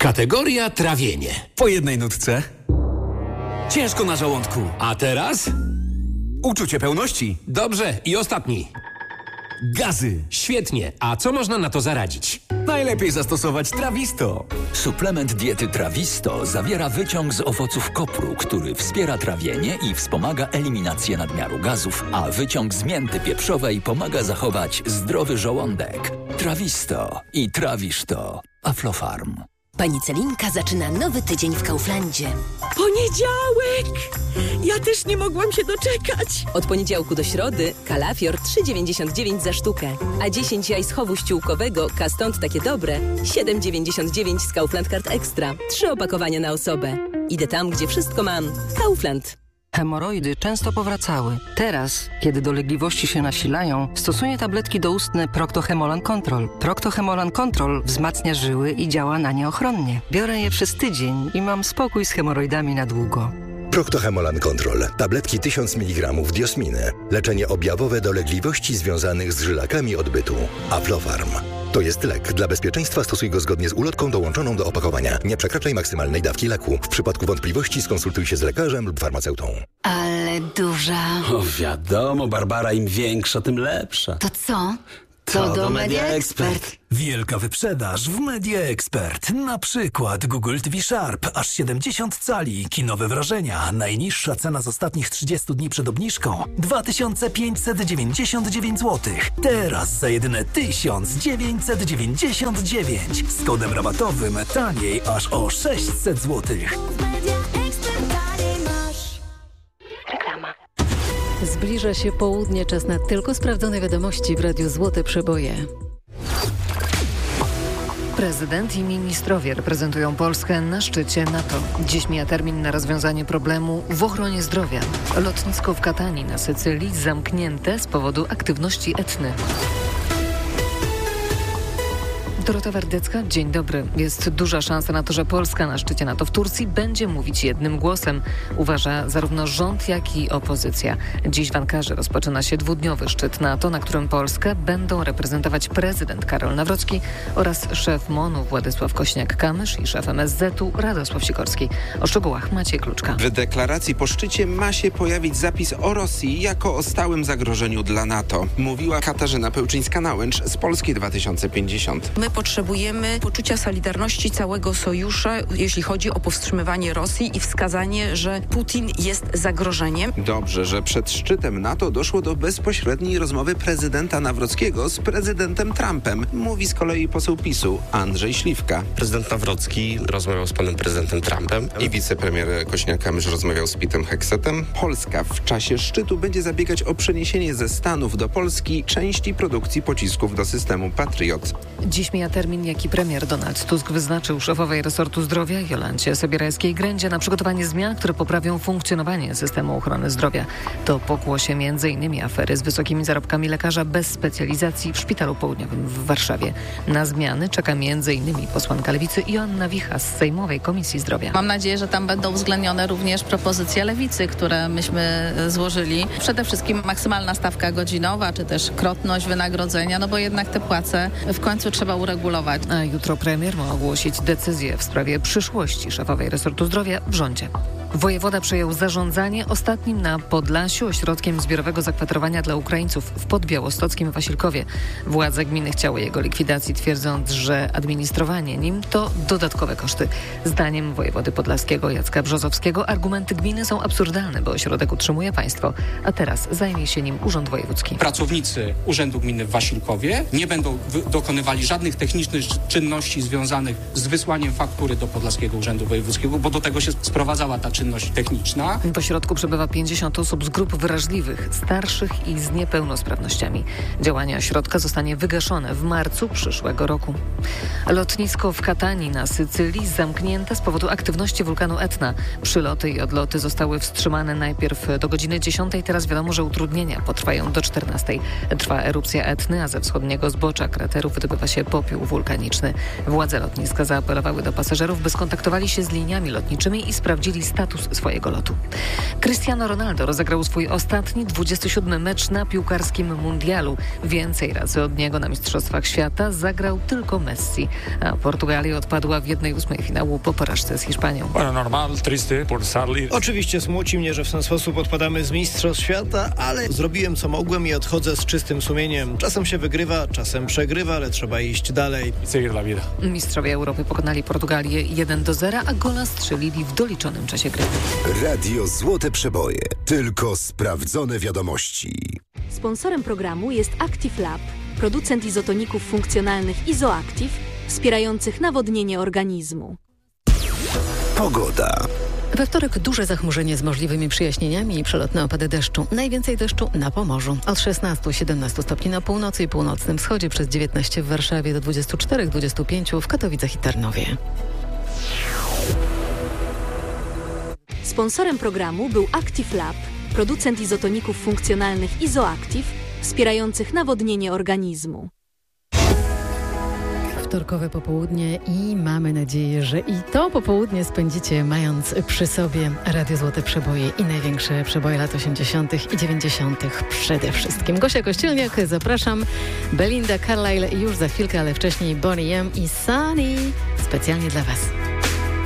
Kategoria trawienie. Po jednej nutce. Ciężko na żołądku. A teraz? Uczucie pełności. Dobrze, i ostatni. Gazy. Świetnie. A co można na to zaradzić? Najlepiej zastosować Trawisto. Suplement diety Trawisto zawiera wyciąg z owoców kopru, który wspiera trawienie i wspomaga eliminację nadmiaru gazów, a wyciąg z mięty pieprzowej pomaga zachować zdrowy żołądek. Trawisto i trawisz to. Aflofarm. Pani Celinka zaczyna nowy tydzień w Kauflandzie. Poniedziałek! Ja też nie mogłam się doczekać. Od poniedziałku do środy kalafior 3,99 za sztukę, a 10 jaj z chowu ściółkowego Kastąd takie dobre 7,99 z Kaufland Card Extra. 3 opakowania na osobę. Idę tam, gdzie wszystko mam. Kaufland. Hemoroidy często powracały. Teraz, kiedy dolegliwości się nasilają, stosuję tabletki doustne Procto-Hemolan Control. Procto-Hemolan Control wzmacnia żyły i działa na nie ochronnie. Biorę je przez tydzień i mam spokój z hemoroidami na długo. Procto-Hemolan Control. Tabletki 1000 mg diosminy. Leczenie objawowe dolegliwości związanych z żylakami odbytu. Aflofarm. To jest lek. Dla bezpieczeństwa stosuj go zgodnie z ulotką dołączoną do opakowania. Nie przekraczaj maksymalnej dawki leku. W przypadku wątpliwości skonsultuj się z lekarzem lub farmaceutą. Ale duża. O, wiadomo, Barbara, im większa, tym lepsza. To co? To do Media Expert. Wielka wyprzedaż w Media Expert. Na przykład Google TV Sharp, aż 70 cali, kinowe wrażenia. Najniższa cena z ostatnich 30 dni przed obniżką 2599 zł. Teraz za jedyne 1999. Z kodem rabatowym taniej aż o 600 zł. Zbliża się południe, czas na tylko sprawdzone wiadomości w Radiu Złote Przeboje. Prezydent i ministrowie reprezentują Polskę na szczycie NATO. Dziś mija termin na rozwiązanie problemu w ochronie zdrowia. Lotnisko w Katanii na Sycylii zamknięte z powodu aktywności Etny. Dorota Wardecka, dzień dobry. Jest duża szansa na to, że Polska na szczycie NATO w Turcji będzie mówić jednym głosem. Uważa zarówno rząd, jak i opozycja. Dziś w Ankarze rozpoczyna się 2-dniowy szczyt NATO, na którym Polskę będą reprezentować prezydent Karol Nawrocki oraz szef MON-u Władysław Kośniak-Kamysz i szef MSZ-u Radosław Sikorski. O szczegółach Maciej Kluczka. W deklaracji po szczycie ma się pojawić zapis o Rosji jako o stałym zagrożeniu dla NATO. Mówiła Katarzyna Pełczyńska-Nałęcz z Polski 2050. My potrzebujemy poczucia solidarności całego sojuszu, jeśli chodzi o powstrzymywanie Rosji i wskazanie, że Putin jest zagrożeniem. Dobrze, że przed szczytem NATO doszło do bezpośredniej rozmowy prezydenta Nawrockiego z prezydentem Trumpem. Mówi z kolei poseł PiS-u Andrzej Śliwka. Prezydent Nawrocki rozmawiał z panem prezydentem Trumpem i wicepremier Kośniak-Kamysz rozmawiał z Petem Heksetem. Polska w czasie szczytu będzie zabiegać o przeniesienie ze Stanów do Polski części produkcji pocisków do systemu Patriot. Dziś mija termin, jaki premier Donald Tusk wyznaczył szefowej resortu zdrowia Jolancie Sobierajskiej-Grędzie na przygotowanie zmian, które poprawią funkcjonowanie systemu ochrony zdrowia. To pokłosie m.in. afery z wysokimi zarobkami lekarza bez specjalizacji w Szpitalu Południowym w Warszawie. Na zmiany czeka m.in. posłanka Lewicy Joanna Wicha z Sejmowej Komisji Zdrowia. Mam nadzieję, że tam będą uwzględnione również propozycje Lewicy, które myśmy złożyli. Przede wszystkim maksymalna stawka godzinowa, czy też krotność wynagrodzenia, no bo jednak te płace w końcu trzeba uregulować. A jutro premier ma ogłosić decyzję w sprawie przyszłości szefowej resortu zdrowia w rządzie. Wojewoda przejął zarządzanie ostatnim na Podlasiu ośrodkiem zbiorowego zakwaterowania dla Ukraińców w Podbiałostockim Wasilkowie. Władze gminy chciały jego likwidacji, twierdząc, że administrowanie nim to dodatkowe koszty. Zdaniem wojewody podlaskiego Jacka Brzozowskiego argumenty gminy są absurdalne, bo ośrodek utrzymuje państwo, a teraz zajmie się nim Urząd Wojewódzki. Pracownicy Urzędu Gminy w Wasilkowie nie będą dokonywali żadnych technicznych czynności związanych z wysłaniem faktury do Podlaskiego Urzędu Wojewódzkiego, bo do tego się sprowadzała ta czynność techniczna. W ośrodku przebywa 50 osób z grup wrażliwych, starszych i z niepełnosprawnościami. Działanie ośrodka zostanie wygaszone w marcu przyszłego roku. Lotnisko w Katanii na Sycylii zamknięte z powodu aktywności wulkanu Etna. Przyloty i odloty zostały wstrzymane najpierw do godziny 10. Teraz wiadomo, że utrudnienia potrwają do 14. Trwa erupcja Etny, a ze wschodniego zbocza krateru wydobywa się popiół wulkaniczny. Władze lotniska zaapelowały do pasażerów, by skontaktowali się z liniami lotniczymi i sprawdzili status status swojego lotu. Cristiano Ronaldo rozegrał swój ostatni 27 mecz na piłkarskim mundialu. Więcej razy od niego na Mistrzostwach Świata zagrał tylko Messi, a Portugalia odpadła w 1/8 finału po porażce z Hiszpanią. Oczywiście smuci mnie, że w ten sposób odpadamy z Mistrzostw Świata, ale zrobiłem co mogłem i odchodzę z czystym sumieniem. Czasem się wygrywa, czasem przegrywa, ale trzeba iść dalej. Mistrzowie Europy pokonali Portugalię 1-0, a gola strzelili w doliczonym czasie gry. Radio Złote Przeboje. Tylko sprawdzone wiadomości. Sponsorem programu jest Active Lab, producent izotoników funkcjonalnych Izoactive, wspierających nawodnienie organizmu. Pogoda. We wtorek duże zachmurzenie z możliwymi przyjaśnieniami i przelotne opady deszczu. Najwięcej deszczu na Pomorzu. Od 16-17 stopni na północy i północnym wschodzie, przez 19 w Warszawie do 24-25 w Katowicach i Tarnowie. Sponsorem programu był Active Lab, producent izotoników funkcjonalnych Izoactive, wspierających nawodnienie organizmu. Wtorkowe popołudnie i mamy nadzieję, że i to popołudnie spędzicie mając przy sobie Radio Złote Przeboje i największe przeboje lat 80. i 90. przede wszystkim. Gosia Kościelniak, zapraszam. Belinda Carlisle już za chwilkę, ale wcześniej Bonnie M i Sunny specjalnie dla Was.